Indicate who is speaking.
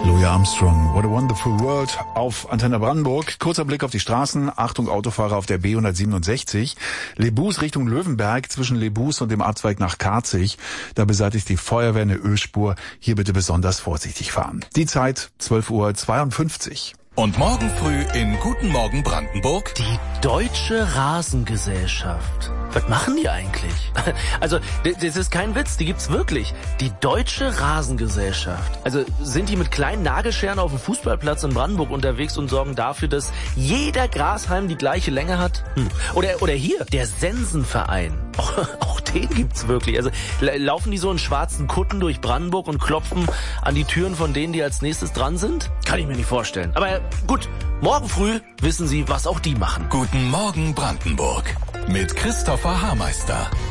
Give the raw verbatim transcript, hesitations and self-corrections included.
Speaker 1: Louis Armstrong, What a Wonderful World auf Antenne Brandenburg. Kurzer Blick auf die Straßen. Achtung, Autofahrer auf der B hundertsiebenundsechzig. Lebus Richtung Löwenberg zwischen Lebus und dem Abzweig nach Karzig. Da beseitigt die Feuerwehr eine Ölspur. Hier bitte besonders vorsichtig fahren. Die Zeit zwölf Uhr zweiundfünfzig.
Speaker 2: Und morgen früh in Guten Morgen Brandenburg.
Speaker 3: Die Deutsche Rasengesellschaft. Was machen die eigentlich? Also, das ist kein Witz, die gibt's wirklich. Die Deutsche Rasengesellschaft. Also, sind die mit kleinen Nagelscheren auf dem Fußballplatz in Brandenburg unterwegs und sorgen dafür, dass jeder Grashalm die gleiche Länge hat? Hm. Oder, oder hier, der Sensenverein. Auch, auch den gibt's wirklich. Also, laufen die so in schwarzen Kutten durch Brandenburg und klopfen an die Türen von denen, die als nächstes dran sind? Kann ich mir nicht vorstellen. Aber gut, morgen früh wissen Sie, was auch die machen.
Speaker 2: Guten Morgen Brandenburg mit Christopher Hameister.